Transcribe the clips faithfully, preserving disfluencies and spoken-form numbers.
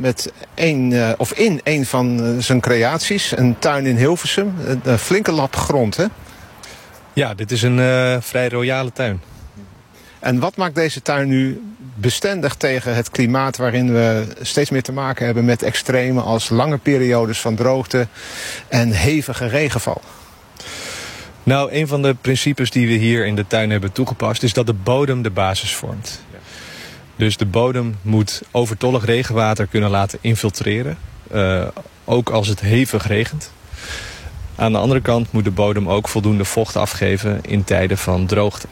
met een, uh, of in een van uh, zijn creaties. Een tuin in Hilversum. Een flinke lap grond, hè? Ja, dit is een uh, vrij royale tuin. En wat maakt deze tuin nu bestendig tegen het klimaat waarin we steeds meer te maken hebben met extreme als lange periodes van droogte en hevige regenval? Nou, een van de principes die we hier in de tuin hebben toegepast is dat de bodem de basis vormt. Dus de bodem moet overtollig regenwater kunnen laten infiltreren, uh, ook als het hevig regent. Aan de andere kant moet de bodem ook voldoende vocht afgeven in tijden van droogte.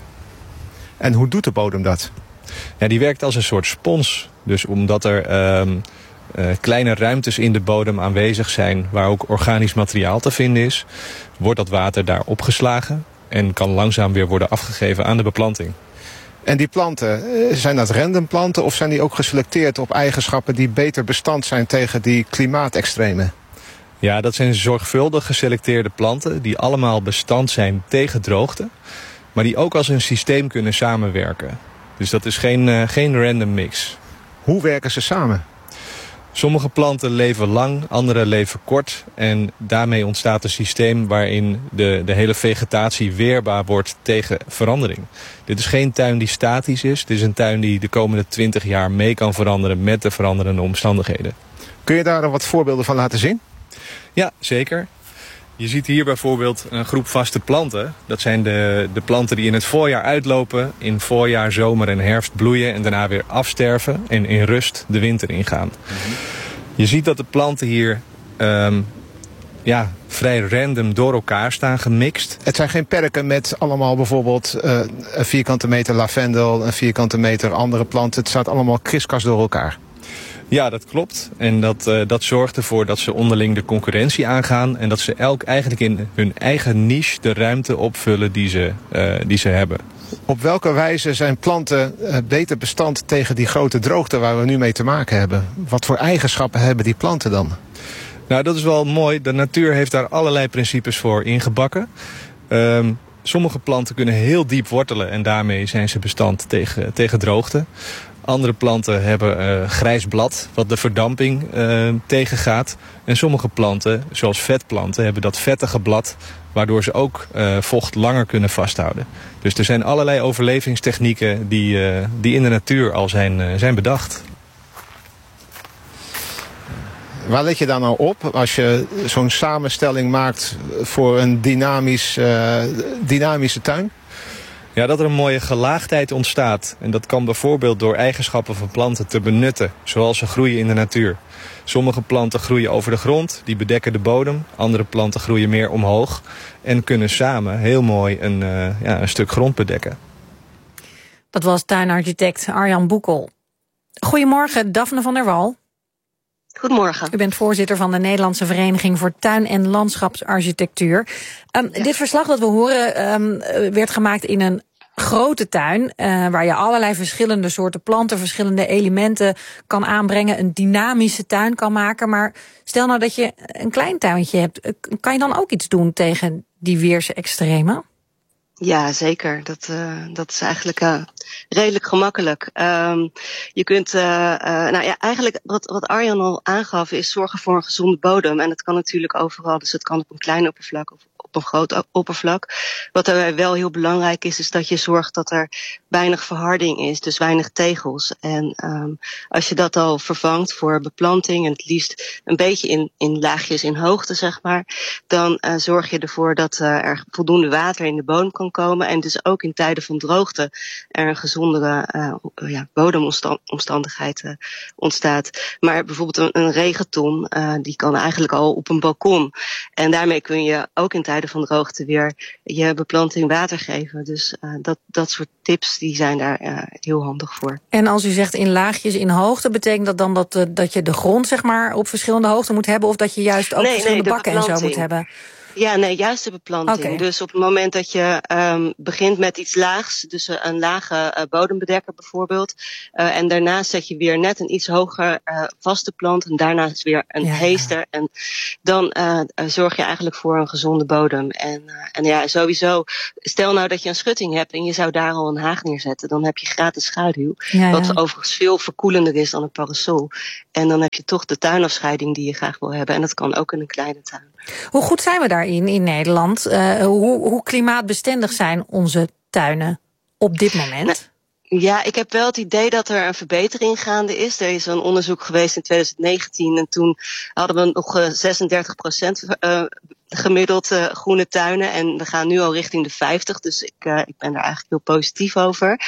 En hoe doet de bodem dat? Ja, die werkt als een soort spons. Dus omdat er uh, uh, kleine ruimtes in de bodem aanwezig zijn waar ook organisch materiaal te vinden is, wordt dat water daar opgeslagen en kan langzaam weer worden afgegeven aan de beplanting. En die planten, zijn dat random planten of zijn die ook geselecteerd op eigenschappen die beter bestand zijn tegen die klimaatextremen? Ja, dat zijn zorgvuldig geselecteerde planten die allemaal bestand zijn tegen droogte, maar die ook als een systeem kunnen samenwerken. Dus dat is geen, uh, geen random mix. Hoe werken ze samen? Sommige planten leven lang, andere leven kort. En daarmee ontstaat een systeem waarin de, de hele vegetatie weerbaar wordt tegen verandering. Dit is geen tuin die statisch is. Dit is een tuin die de komende twintig jaar mee kan veranderen met de veranderende omstandigheden. Kun je daar wat voorbeelden van laten zien? Ja, zeker. Je ziet hier bijvoorbeeld een groep vaste planten. Dat zijn de, de planten die in het voorjaar uitlopen, in voorjaar, zomer en herfst bloeien en daarna weer afsterven en in rust de winter ingaan. Mm-hmm. Je ziet dat de planten hier um, ja, vrij random door elkaar staan gemixt. Het zijn geen perken met allemaal bijvoorbeeld uh, een vierkante meter lavendel, een vierkante meter andere planten. Het staat allemaal kriskras door elkaar. Ja, dat klopt. En dat, uh, dat zorgt ervoor dat ze onderling de concurrentie aangaan en dat ze elk eigenlijk in hun eigen niche de ruimte opvullen die ze, uh, die ze hebben. Op welke wijze zijn planten uh, beter bestand tegen die grote droogte waar we nu mee te maken hebben? Wat voor eigenschappen hebben die planten dan? Nou, dat is wel mooi. De natuur heeft daar allerlei principes voor ingebakken. Um, sommige planten kunnen heel diep wortelen en daarmee zijn ze bestand tegen, tegen droogte. Andere planten hebben uh, grijs blad, wat de verdamping uh, tegengaat. En sommige planten, zoals vetplanten, hebben dat vettige blad, waardoor ze ook uh, vocht langer kunnen vasthouden. Dus er zijn allerlei overlevingstechnieken die, uh, die in de natuur al zijn, uh, zijn bedacht. Waar let je dan nou op als je zo'n samenstelling maakt voor een dynamisch, uh, dynamische tuin? Ja, dat er een mooie gelaagdheid ontstaat. En dat kan bijvoorbeeld door eigenschappen van planten te benutten, zoals ze groeien in de natuur. Sommige planten groeien over de grond, die bedekken de bodem. Andere planten groeien meer omhoog en kunnen samen heel mooi een, uh, ja, een stuk grond bedekken. Dat was tuinarchitect Arjan Boekel. Goedemorgen, Daphne van der Wal. Goedemorgen. U bent voorzitter van de Nederlandse Vereniging voor Tuin- en Landschapsarchitectuur. Um, ja. Dit verslag dat we horen um, werd gemaakt in een grote tuin, uh, waar je allerlei verschillende soorten planten, verschillende elementen kan aanbrengen, een dynamische tuin kan maken. Maar stel nou dat je een klein tuintje hebt, kan je dan ook iets doen tegen die weersextremen? Ja, zeker. Dat, uh, dat is eigenlijk uh, redelijk gemakkelijk. Um, je kunt, uh, uh, nou ja, eigenlijk wat, wat Arjan al aangaf is zorgen voor een gezonde bodem. En dat kan natuurlijk overal, dus het kan op een klein oppervlak of op een groot oppervlak. Wat er wel heel belangrijk is, is dat je zorgt dat er weinig verharding is, dus weinig tegels. En um, als je dat al vervangt voor beplanting, en het liefst een beetje in, in laagjes in hoogte, zeg maar, dan uh, zorg je ervoor dat uh, er voldoende water in de bodem kan komen. En dus ook in tijden van droogte er een gezondere uh, ja, bodemomstandigheid uh, ontstaat. Maar bijvoorbeeld een, een regenton, uh, die kan eigenlijk al op een balkon. En daarmee kun je ook in tijden van droogte weer je beplanting water geven. Dus uh, dat, dat soort tips die zijn daar uh, heel handig voor. En als u zegt in laagjes in hoogte, betekent dat dan dat, uh, dat je de grond zeg maar op verschillende hoogte moet hebben, of dat je juist ook nee, verschillende nee, bakken en zo moet hebben? Ja, nee, juist de beplanting. Okay. Dus op het moment dat je um, begint met iets laags, dus een lage uh, bodembedekker bijvoorbeeld, uh, en daarnaast zet je weer net een iets hoger uh, vaste plant en daarnaast weer een ja, heester. Ja. En dan uh, zorg je eigenlijk voor een gezonde bodem. En, uh, en ja, sowieso, stel nou dat je een schutting hebt en je zou daar al een haag neerzetten, dan heb je gratis schaduw, ja, wat ja. overigens veel verkoelender is dan een parasol. En dan heb je toch de tuinafscheiding die je graag wil hebben. En dat kan ook in een kleine tuin. Hoe goed zijn we daarin in Nederland? Uh, hoe, hoe klimaatbestendig zijn onze tuinen op dit moment? Nou, ja, ik heb wel het idee dat er een verbetering gaande is. Er is een onderzoek geweest in twintig negentien en toen hadden we nog uh, zesendertig procent uh, gemiddeld uh, groene tuinen. En we gaan nu al richting de vijftig, dus ik, uh, ik ben daar eigenlijk heel positief over.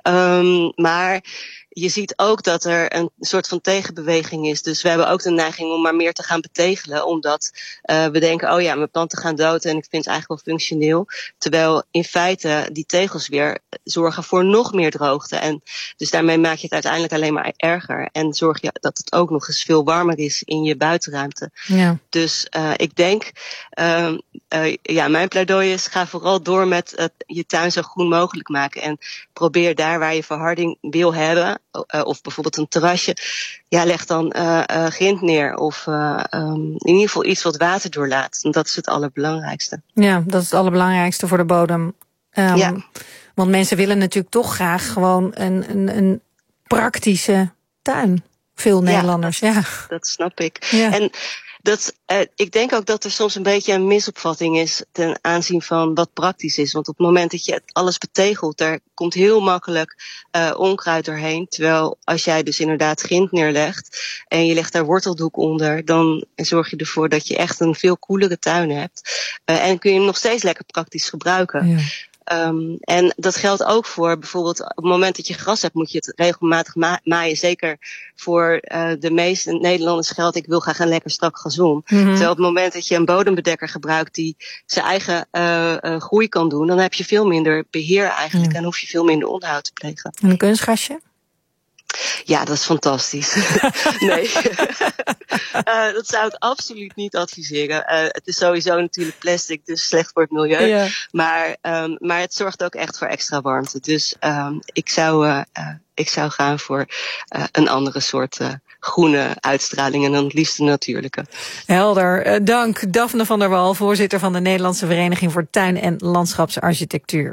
Um, maar je ziet ook dat er een soort van tegenbeweging is. Dus we hebben ook de neiging om maar meer te gaan betegelen. Omdat uh, we denken, oh ja, mijn planten gaan dood en ik vind het eigenlijk wel functioneel. Terwijl in feite die tegels weer zorgen voor nog meer droogte. En dus daarmee maak je het uiteindelijk alleen maar erger. En zorg je dat het ook nog eens veel warmer is in je buitenruimte. Ja. Dus uh, ik denk, uh, uh, ja, mijn pleidooi is, ga vooral door met uh, je tuin zo groen mogelijk maken. En probeer daar waar je verharding wil hebben, Uh, of bijvoorbeeld een terrasje, ja, leg dan uh, uh, grind neer. Of uh, um, in ieder geval iets wat water doorlaat. En dat is het allerbelangrijkste. Ja, dat is het allerbelangrijkste voor de bodem. Um, ja. Want mensen willen natuurlijk toch graag gewoon een, een, een praktische tuin. Veel Nederlanders, ja. ja. Dat, dat snap ik. Ja. En dat, uh, ik denk ook dat er soms een beetje een misopvatting is ten aanzien van wat praktisch is. Want op het moment dat je alles betegelt, daar komt heel makkelijk uh, onkruid doorheen. Terwijl als jij dus inderdaad grind neerlegt en je legt daar worteldoek onder, dan zorg je ervoor dat je echt een veel koelere tuin hebt. Uh, en kun je hem nog steeds lekker praktisch gebruiken. Ja. Um, en dat geldt ook voor bijvoorbeeld op het moment dat je gras hebt, moet je het regelmatig ma- maaien. Zeker voor uh, de meeste Nederlanders geldt, ik wil graag een lekker strak gazon. Mm-hmm. Terwijl op het moment dat je een bodembedekker gebruikt die zijn eigen uh, uh, groei kan doen, dan heb je veel minder beheer eigenlijk mm. en hoef je veel minder onderhoud te plegen. En een kunstgrasje? Ja, dat is fantastisch. nee, uh, dat zou ik absoluut niet adviseren. Uh, het is sowieso natuurlijk plastic, dus slecht voor het milieu. Ja. Maar, um, maar het zorgt ook echt voor extra warmte. Dus um, ik, zou, uh, uh, ik zou gaan voor uh, een andere soort uh, groene uitstraling en dan het liefst de natuurlijke. Helder. Uh, dank Daphne van der Wal, voorzitter van de Nederlandse Vereniging voor Tuin- en Landschapsarchitectuur.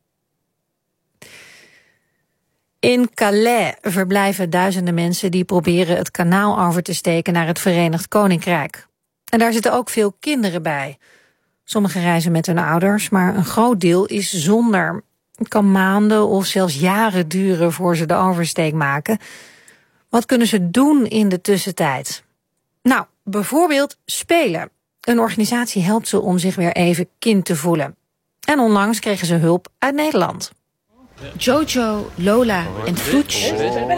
In Calais verblijven duizenden mensen die proberen het kanaal over te steken naar het Verenigd Koninkrijk. En daar zitten ook veel kinderen bij. Sommigen reizen met hun ouders, maar een groot deel is zonder. Het kan maanden of zelfs jaren duren voor ze de oversteek maken. Wat kunnen ze doen in de tussentijd? Nou, bijvoorbeeld spelen. Een organisatie helpt ze om zich weer even kind te voelen. En onlangs kregen ze hulp uit Nederland. Jojo, Lola en Floets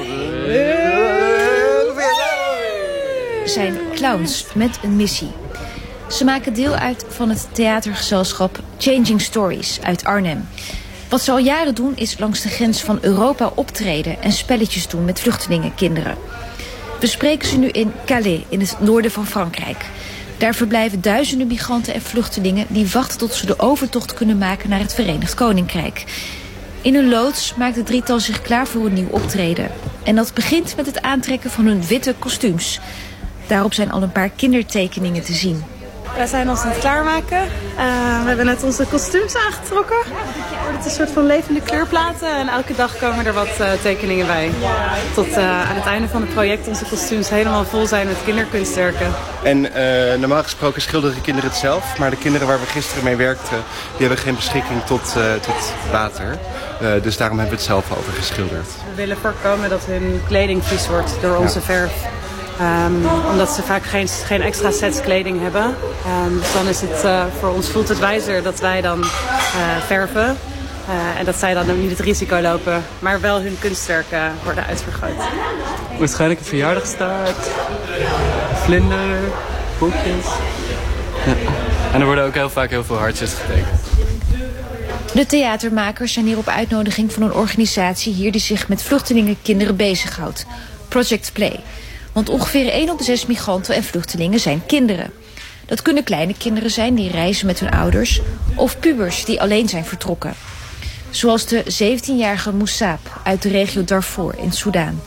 zijn clowns met een missie. Ze maken deel uit van het theatergezelschap Changing Stories uit Arnhem. Wat ze al jaren doen is langs de grens van Europa optreden en spelletjes doen met vluchtelingenkinderen. We spreken ze nu in Calais, in het noorden van Frankrijk. Daar verblijven duizenden migranten en vluchtelingen die wachten tot ze de overtocht kunnen maken naar het Verenigd Koninkrijk. In een loods maakt het drietal zich klaar voor een nieuw optreden. En dat begint met het aantrekken van hun witte kostuums. Daarop zijn al een paar kindertekeningen te zien. Wij zijn ons aan het klaarmaken. Uh, we hebben net onze kostuums aangetrokken. Het is een soort van levende kleurplaten. En elke dag komen er wat uh, tekeningen bij. Tot uh, aan het einde van het project onze kostuums helemaal vol zijn met kinderkunstwerken. En uh, normaal gesproken schilderen kinderen het zelf. Maar de kinderen waar we gisteren mee werkten, die hebben geen beschikking tot, uh, tot water. Uh, dus daarom hebben we het zelf over geschilderd. We willen voorkomen dat hun kleding vies wordt door onze ja. verf. Um, omdat ze vaak geen, geen extra sets kleding hebben. Um, dus dan is het uh, voor ons voelt het wijzer dat wij dan uh, verven. Uh, en dat zij dan ook niet het risico lopen, maar wel hun kunstwerken worden uitvergroot. Waarschijnlijk een verjaardagstaart, vlinder, boekjes. Ja. En er worden ook heel vaak heel veel hartjes getekend. De theatermakers zijn hier op uitnodiging van een organisatie hier die zich met vluchtelingenkinderen bezighoudt. Project Play. Want ongeveer één op de zes migranten en vluchtelingen zijn kinderen. Dat kunnen kleine kinderen zijn die reizen met hun ouders of pubers die alleen zijn vertrokken. Zoals de zeventienjarige Musab uit de regio Darfur in Soedan.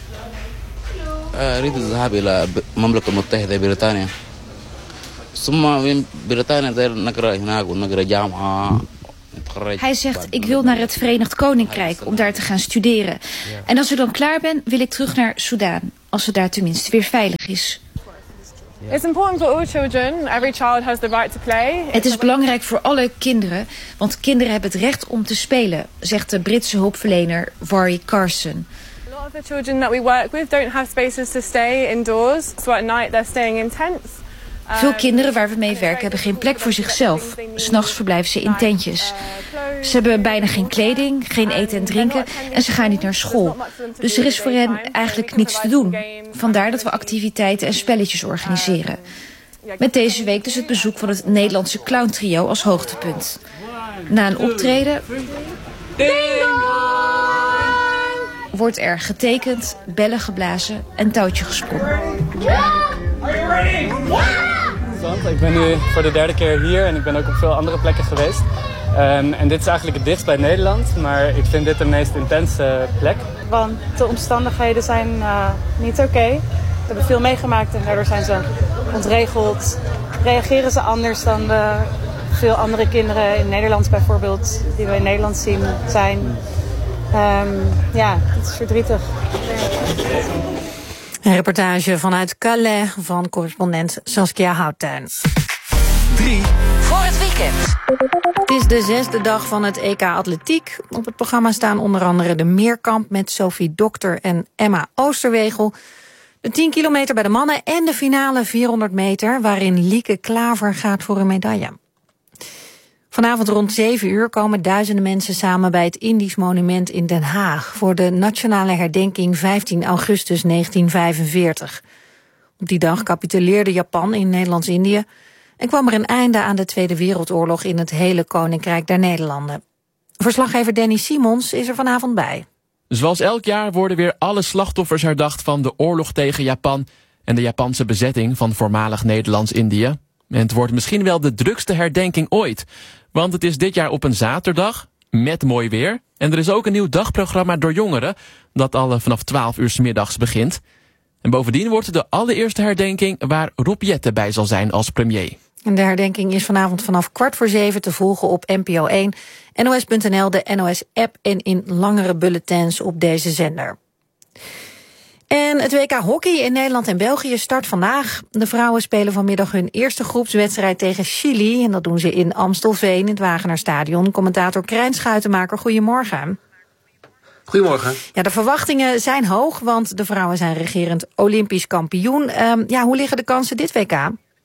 أريد الذهاب إلى المملكة المتحدة بريطانيا ثم من بريطانيا نقرأ هناك ونقرأ جامعة. Hij zegt, ik wil naar het Verenigd Koninkrijk om daar te gaan studeren. En als ik dan klaar ben, wil ik terug naar Soedan. Als het daar tenminste weer veilig is. It's important for all children. Every child has the right to play. Het is belangrijk voor alle kinderen, want kinderen hebben het recht om te spelen, zegt de Britse hulpverlener Vary Carson. A lot of the children that we work with don't have spaces to stay indoors. So at night they're staying in tents. Veel kinderen waar we mee werken hebben geen plek voor zichzelf. 's Nachts verblijven ze in tentjes. Ze hebben bijna geen kleding, geen eten en drinken en ze gaan niet naar school. Dus er is voor hen eigenlijk niets te doen. Vandaar dat we activiteiten en spelletjes organiseren. Met deze week dus het bezoek van het Nederlandse clowntrio als hoogtepunt. Na een optreden wordt er getekend, bellen geblazen en touwtje gesprongen. Ik ben nu voor de derde keer hier en ik ben ook op veel andere plekken geweest. Um, en dit is eigenlijk het dichtst bij Nederland, maar ik vind dit de meest intense plek. Want de omstandigheden zijn uh, niet oké. Okay. We hebben veel meegemaakt en daardoor zijn ze ontregeld. Reageren ze anders dan de veel andere kinderen in Nederland bijvoorbeeld, die we in Nederland zien zijn. Um, ja, het is verdrietig. Een reportage vanuit Calais van correspondent Saskia Houttuin. drie voor het weekend. Het is de zesde dag van het E K Atletiek. Op het programma staan onder andere de meerkamp met Sophie Dokter en Emma Oosterwegel. De tien kilometer bij de mannen en de finale vierhonderd meter... waarin Lieke Klaver gaat voor een medaille. Vanavond rond zeven uur komen duizenden mensen samen bij het Indisch Monument in Den Haag voor de nationale herdenking vijftien augustus negentien vijfenveertig. Op die dag capituleerde Japan in Nederlands-Indië en kwam er een einde aan de Tweede Wereldoorlog in het hele Koninkrijk der Nederlanden. Verslaggever Danny Simons is er vanavond bij. Zoals elk jaar worden weer alle slachtoffers herdacht van de oorlog tegen Japan en de Japanse bezetting van voormalig Nederlands-Indië. En het wordt misschien wel de drukste herdenking ooit. Want het is dit jaar op een zaterdag, met mooi weer. En er is ook een nieuw dagprogramma door jongeren, dat al vanaf twaalf uur 's middags begint. En bovendien wordt het de allereerste herdenking waar Rob Jetten bij zal zijn als premier. En de herdenking is vanavond vanaf kwart voor zeven te volgen op N P O één, N O S punt N L, de N O S-app en in langere bulletins op deze zender. En het W K hockey in Nederland en België start vandaag. De vrouwen spelen vanmiddag hun eerste groepswedstrijd tegen Chili. En dat doen ze in Amstelveen, in het Wagenaarstadion. Commentator Krijn Schuitenmaker, goedemorgen. Goedemorgen. Ja, de verwachtingen zijn hoog, want de vrouwen zijn regerend Olympisch kampioen. Um, ja, hoe liggen de kansen dit W K?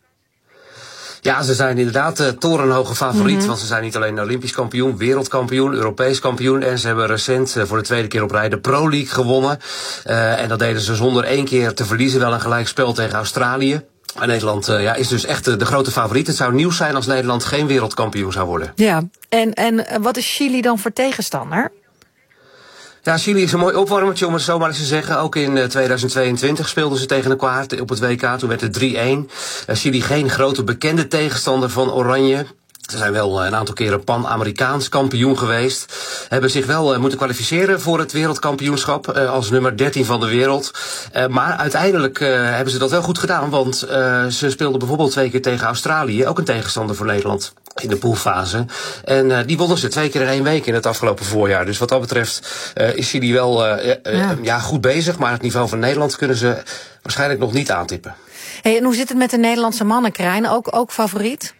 Ja, ze zijn inderdaad uh, torenhoge favoriet, Mm-hmm. want ze zijn niet alleen Olympisch kampioen, wereldkampioen, Europees kampioen en ze hebben recent uh, voor de tweede keer op rij de Pro League gewonnen. Uh, en dat deden ze zonder één keer te verliezen, wel een gelijkspel tegen Australië. En Nederland uh, ja, is dus echt uh, de grote favoriet. Het zou nieuws zijn als Nederland geen wereldkampioen zou worden. Ja, en, en wat is Chili dan voor tegenstander? Ja, Chili is een mooi opwarmertje, om het zo maar eens te zeggen. Ook in uh, tweeduizend tweeëntwintig speelden ze tegen elkaar op het W K. Toen werd het drie-een. Uh, Chili geen grote bekende tegenstander van Oranje. Ze zijn wel uh, een aantal keren Pan-Amerikaans kampioen geweest. Hebben zich wel uh, moeten kwalificeren voor het wereldkampioenschap uh, als nummer dertien van de wereld. Uh, maar uiteindelijk uh, hebben ze dat wel goed gedaan, want uh, ze speelden bijvoorbeeld twee keer tegen Australië, ook een tegenstander voor Nederland in de poolfase. En uh, die wonnen ze twee keer in één week in het afgelopen voorjaar. Dus wat dat betreft uh, is Chili wel uh, uh, ja. ja, goed bezig, maar het niveau van Nederland kunnen ze waarschijnlijk nog niet aantippen. Hey, en hoe zit het met de Nederlandse mannen, Krijn? Ook, ook favoriet?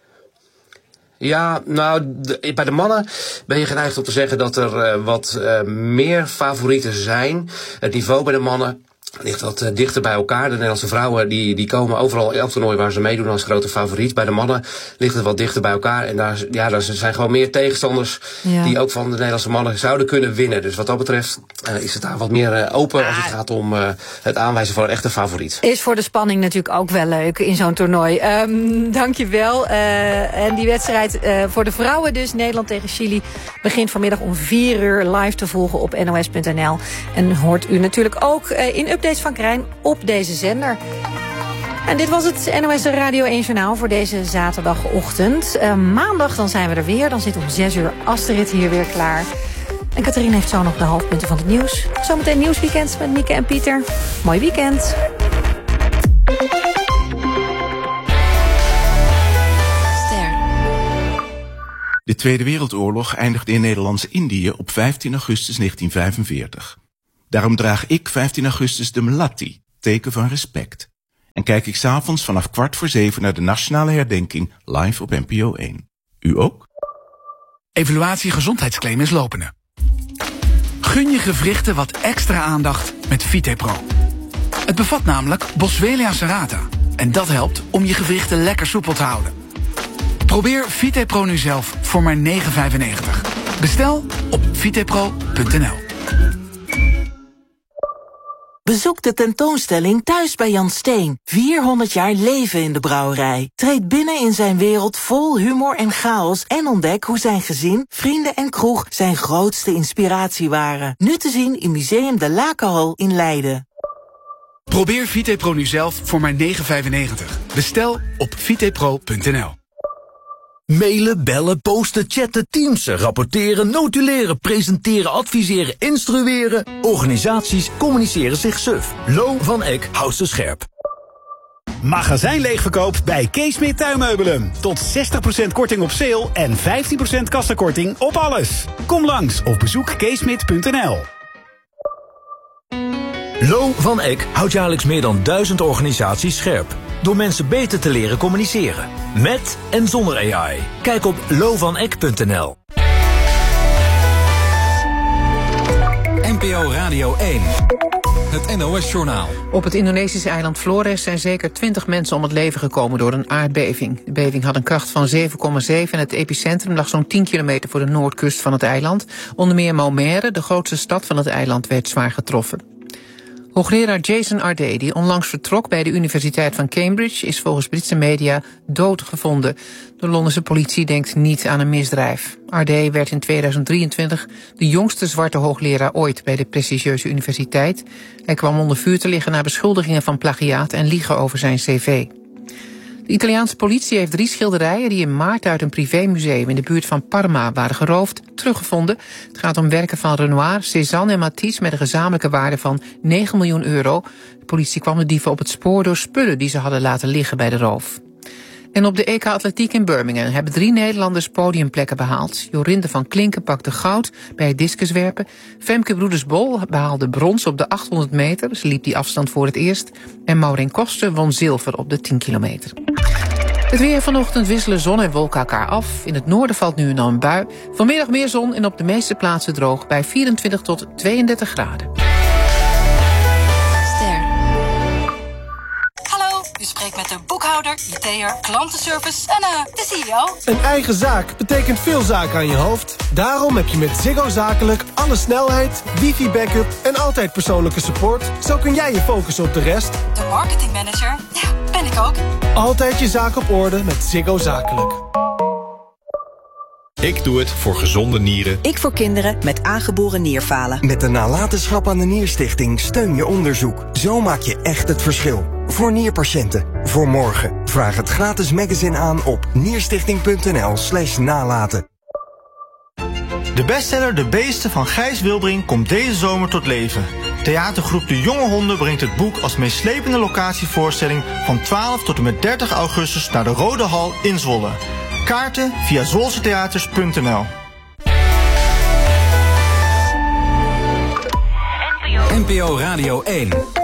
Ja, nou, de, bij de mannen ben je geneigd om te zeggen dat er uh, wat uh, meer favorieten zijn. Het niveau bij de mannen ligt wat uh, dichter bij elkaar. De Nederlandse vrouwen die, die komen overal in elk toernooi waar ze meedoen als grote favoriet. Bij de mannen ligt het wat dichter bij elkaar. En daar, ja, daar zijn gewoon meer tegenstanders ja. die ook van de Nederlandse mannen zouden kunnen winnen. Dus wat dat betreft uh, is het daar wat meer uh, open ja. als het gaat om uh, het aanwijzen van een echte favoriet. Is voor de spanning natuurlijk ook wel leuk in zo'n toernooi. Um, Dank je wel. Uh, en die wedstrijd uh, voor de vrouwen dus, Nederland tegen Chili, begint vanmiddag om vier uur live te volgen op N O S punt N L. En hoort u natuurlijk ook uh, in updates van Krijn op deze zender. En dit was het N O S Radio één Journaal voor deze zaterdagochtend. Uh, maandag dan zijn we er weer. Dan zit om zes uur Astrid hier weer klaar. En Catharine heeft zo nog de hoofdpunten van het nieuws. Zometeen nieuwsweekend met Mieke en Pieter. Mooi weekend. De Tweede Wereldoorlog eindigde in Nederlands-Indië op vijftien augustus negentien vijfenveertig. Daarom draag ik vijftien augustus de Mlatti, teken van respect. En kijk ik 's avonds vanaf kwart voor zeven naar de nationale herdenking live op N P O één. U ook? Evaluatie gezondheidsclaim is lopende. Gun je gewrichten wat extra aandacht met VitePro. Het bevat namelijk Boswellia serrata. En dat helpt om je gewrichten lekker soepel te houden. Probeer VitePro nu zelf voor maar negen vijfennegentig. Bestel op vitepro punt n l. Bezoek de tentoonstelling Thuis bij Jan Steen. vierhonderd jaar leven in de brouwerij. Treed binnen in zijn wereld vol humor en chaos en ontdek hoe zijn gezin, vrienden en kroeg zijn grootste inspiratie waren. Nu te zien in Museum de Lakenhal in Leiden. Probeer VitePro nu zelf voor maar negen vijfennegentig. Bestel op vitepro punt n l. Mailen, bellen, posten, chatten, teamsen, rapporteren, notuleren, presenteren, adviseren, instrueren. Organisaties communiceren zich suf. Lo van Eck houdt ze scherp. Magazijn leegverkoop bij Keesmit Tuinmeubelen. Tot zestig procent korting op sale en vijftien procent kassakorting op alles. Kom langs of bezoek keesmit punt n l. Lo van Eck houdt jaarlijks meer dan duizend organisaties scherp. Door mensen beter te leren communiceren. Met en zonder A I. Kijk op lo van eck punt n l. N P O Radio één. Het N O S-journaal. Op het Indonesische eiland Flores zijn zeker twintig mensen om het leven gekomen door een aardbeving. De beving had een kracht van zeven komma zeven en het epicentrum lag zo'n tien kilometer voor de noordkust van het eiland. Onder meer Maumere, de grootste stad van het eiland, werd zwaar getroffen. Hoogleraar Jason Ardey, die onlangs vertrok bij de Universiteit van Cambridge, is volgens Britse media dood gevonden. De Londense politie denkt niet aan een misdrijf. Ardey werd in tweeduizend drieëntwintig de jongste zwarte hoogleraar ooit bij de prestigieuze universiteit. Hij kwam onder vuur te liggen na beschuldigingen van plagiaat en liegen over zijn cv. De Italiaanse politie heeft drie schilderijen die in maart uit een privémuseum in de buurt van Parma waren geroofd, teruggevonden. Het gaat om werken van Renoir, Cézanne en Matisse met een gezamenlijke waarde van negen miljoen euro. De politie kwam de dieven op het spoor door spullen die ze hadden laten liggen bij de roof. En op de E K Atletiek in Birmingham hebben drie Nederlanders podiumplekken behaald. Jorinde van Klinken pakte goud bij het discuswerpen. Femke Broeders-Bol behaalde brons op de achthonderd meter. Ze liep die afstand voor het eerst. En Maureen Koster won zilver op de tien kilometer. Het weer vanochtend wisselen zon en wolken elkaar af. In het noorden valt nu en dan een bui. Vanmiddag meer zon en op de meeste plaatsen droog bij vierentwintig tot tweeëndertig graden. U spreekt met de boekhouder, I T'er, klantenservice en uh, de C E O. Een eigen zaak betekent veel zaken aan je hoofd. Daarom heb je met Ziggo Zakelijk alle snelheid, wifi-backup en altijd persoonlijke support. Zo kun jij je focussen op de rest. De marketingmanager, ja, ben ik ook. Altijd je zaak op orde met Ziggo Zakelijk. Ik doe het voor gezonde nieren. Ik voor kinderen met aangeboren nierfalen. Met de nalatenschap aan de Nierstichting steun je onderzoek. Zo maak je echt het verschil. Voor nierpatiënten. Voor morgen. Vraag het gratis magazine aan op nierstichting punt n l slash nalaten. De bestseller De Beesten van Gijs Wilbring komt deze zomer tot leven. Theatergroep De Jonge Honden brengt het boek als meeslepende locatievoorstelling van twaalf tot en met dertig augustus naar de Rode Hal in Zwolle. Kaarten via zwolsetheaters punt n l. N P O Radio één.